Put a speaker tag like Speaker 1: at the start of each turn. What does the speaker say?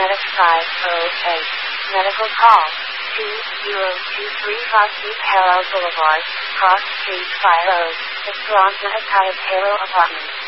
Speaker 1: Medic 508. Medical call. 20235 East Harrow Boulevard, Cross Street 50, Esperanza Ataya Halo Apartments.